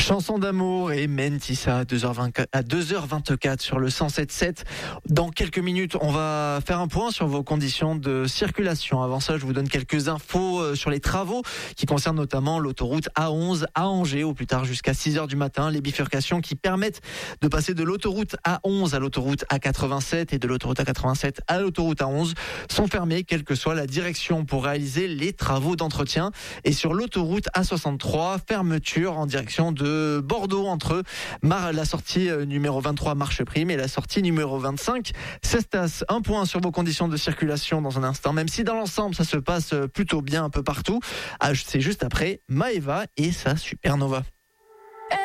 Chanson d'amour et Mentissa à 2h24 sur le 107.7. Dans quelques minutes, on va faire un point sur vos conditions de circulation. Avant ça, je vous donne quelques infos sur les travaux qui concernent notamment l'autoroute A11 à Angers, au plus tard jusqu'à 6h du matin. Les bifurcations qui permettent de passer de l'autoroute A11 à l'autoroute A87 et de l'autoroute A87 à l'autoroute A11 sont fermées, quelle que soit la direction, pour réaliser les travaux d'entretien. Et sur l'autoroute A63, fermeture en direction de Bordeaux entre la sortie numéro 23 Marche Prime et la sortie numéro 25 Cestas. Un point sur vos conditions de circulation dans un instant, même si dans l'ensemble ça se passe plutôt bien un peu partout. C'est juste après Maeva et sa Supernova.